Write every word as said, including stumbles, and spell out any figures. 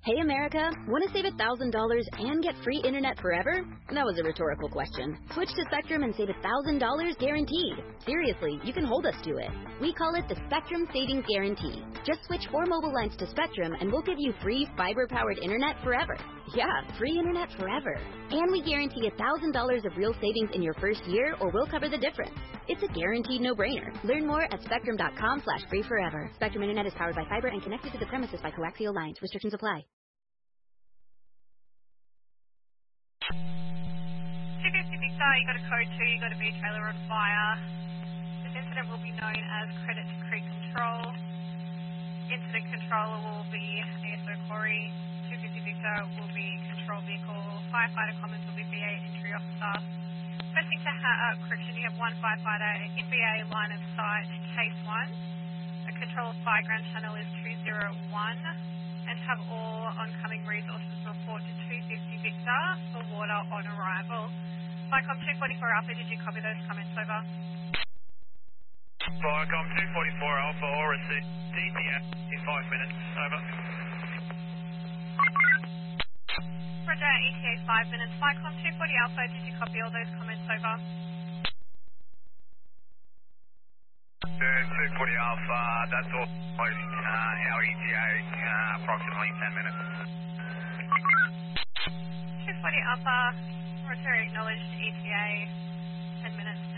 Hey, America, want to save one thousand dollars and get free internet forever? That was a rhetorical question. Switch to Spectrum and save one thousand dollars guaranteed. Seriously, you can hold us to it. We call it the Spectrum Savings Guarantee. Just switch four mobile lines to Spectrum and we'll give you free fiber-powered internet forever. Yeah, free internet forever. And we guarantee one thousand dollars of real savings in your first year or we'll cover the difference. It's a guaranteed no-brainer. Learn more at spectrum.com slash free forever. Spectrum Internet is powered by fiber and connected to the premises by coaxial lines. Restrictions apply. two fifty Victor, you got a code two, you got a B trailer on fire. This incident will be known as credit to creek control. Incident controller will be A S O Corey. two fifty Victor will be control vehicle. Firefighter Commons will be V A entry officer. Pressing to ha- uh, correction, you have one firefighter in V A line of sight, case one. A control of fire ground channel is two zero one. And have all oncoming resources report to two fifty Victor for water on arrival. Vicom two forty-four Alpha, did you copy those comments over? Vicom two forty-four Alpha, all received. D P S in five minutes, over. Roger, E T A five minutes. Vicom two forty Alpha, did you copy all those comments over? two forty Alpha, that's all. Uh, our E T A, uh, approximately ten minutes. two forty Alpha, Roger, acknowledged E T A, ten minutes.